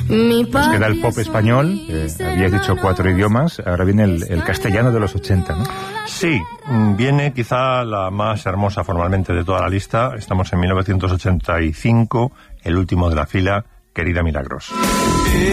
Nos queda el pop español, habías dicho 4 idiomas, ahora viene el castellano de los 80, ¿no? Sí, viene quizá la más hermosa formalmente de toda la lista. Estamos en 1985, el último de la fila, Querida Milagros.